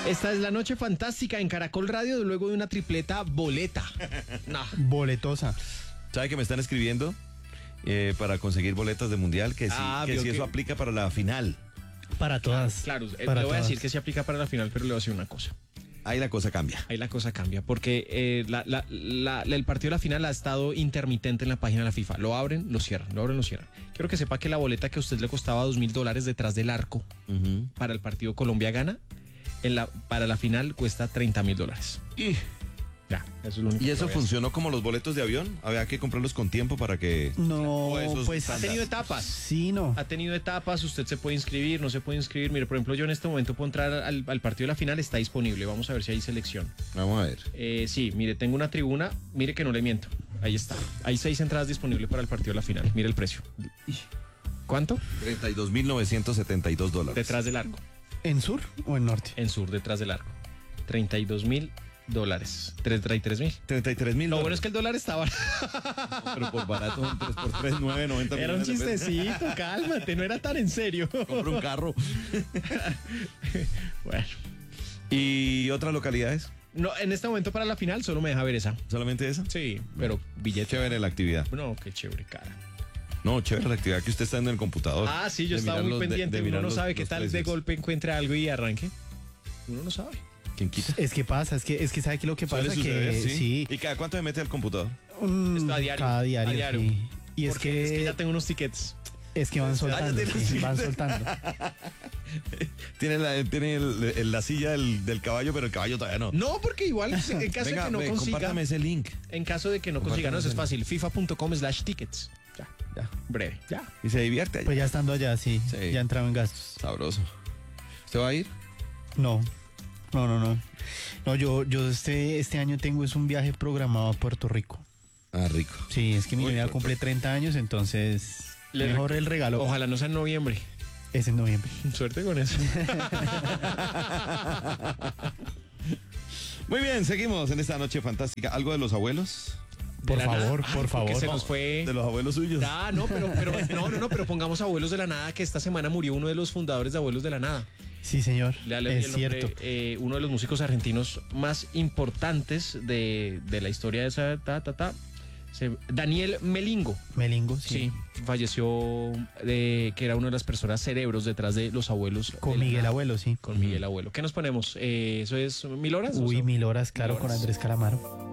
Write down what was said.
Esta es la noche fantástica en Caracol Radio luego de una tripleta boleta. No. Boletosa. ¿Sabe que me están escribiendo para conseguir boletas de mundial? Que sí, que si eso aplica para la final. Para todas. Claro, para le voy a todas. decir que se aplica para la final, pero le voy a decir una cosa. Ahí la cosa cambia. Ahí la cosa cambia, porque el partido de la final ha estado intermitente en la página de la FIFA. Lo abren, lo cierran, lo abren, lo cierran. Quiero que sepa que la boleta que a usted le costaba $2,000 detrás del arco para el partido Colombia-Gana, para la final cuesta $30,000. Ya, eso es lo único. ¿Y eso funcionó como los boletos de avión? ¿Había que comprarlos con tiempo para que...? No, pues... Ha tenido etapas. Sí, no. Ha tenido etapas, usted se puede inscribir, no se puede inscribir. Mire, por ejemplo, yo en este momento puedo entrar al partido de la final, está disponible. Vamos a ver si hay selección. Vamos a ver. Sí, mire, tengo una tribuna, mire que no le miento. Ahí está. Hay 6 entradas disponibles para el partido de la final. Mire el precio. ¿Cuánto? $32,972. Detrás del arco. ¿En sur o en norte? En sur, detrás del arco. $32,000. $33,000. $33,000. Lo bueno es que el dólar estaba. Pero por barato, un 3x3, 9.90. Era un chistecito, cálmate, no era tan en serio. Compro un carro. Bueno. ¿Y otras localidades? No, en este momento para la final solo me deja ver esa. ¿Solamente esa? Sí, pero billete. Chévere la actividad. No, qué chévere, cara. No, chévere la actividad que usted está en el computador. Ah, sí, yo De estaba mirar muy los- pendiente. de Uno mirar no los- sabe qué los tal de precios. golpe encuentre algo y arranque. Uno no sabe. ¿Quién quita? Es que pasa, es que sabe que lo que pasa Suele es suceder, que sí. ¿Y cada cuánto se mete al computador? Esto a diario. Cada diario. A diario. Sí. Y es Porque que ya tengo unos tickets. van soltando, ya tiene- sí, van soltando. Tiene la silla del caballo, pero el caballo todavía no. No, porque igual en caso Venga, de que no consiga. compártame ese link. En caso de que no consiga, no, eso es fácil. FIFA.com/tickets. Ya. Breve. Ya. Y se divierte ahí. Pues ya estando allá, sí, Sí. ya entraba en gastos. Sabroso. ¿Usted va a ir? No, yo este año tengo un viaje programado a Puerto Rico. Ah, rico. Sí, es que mi Uy, novia Puerto cumple 30 años, entonces mejor el regalo Ojalá no sea en noviembre. es en noviembre. Suerte con eso. Muy bien, seguimos en esta noche fantástica. ¿Algo de los abuelos? Por De la favor, nada. por Ay, porque favor. se nos fue. De los abuelos suyos. Ah, no, pero pongamos Abuelos de la Nada, que esta semana murió uno de los fundadores de Abuelos de la Nada. Sí, señor, es nombre, cierto. uno de los músicos argentinos más importantes de la historia de esa Daniel Melingo. Melingo, Sí, sí. falleció que era una de las personas cerebros detrás de los abuelos. Con de la Miguel Nada. Abuelo, sí. Con Miguel Abuelo. ¿Qué nos ponemos? ¿Eso es 1000 horas? Uy, 1000 horas, claro, 1000 con horas. Andrés Calamaro.